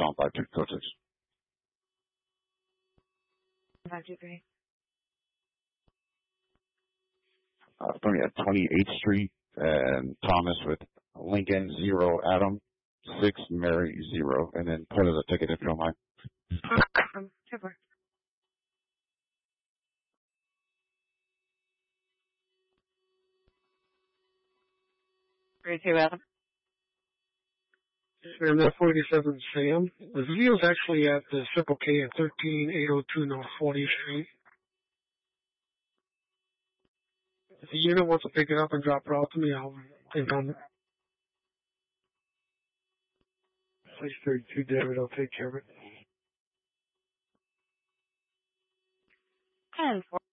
on 5246. 523. From at 28th Street and Thomas with Lincoln 0 Adam 6 Mary 0, and then put as a ticket if you don't mind. 10-4. 32 Adam. And that 47 Sam. The video's actually at the Circle K at 13802 North 40th Street. If the unit wants to pick it up and drop it off to me, I'll think on it. Place 32, David, I'll take care of it. 10-4.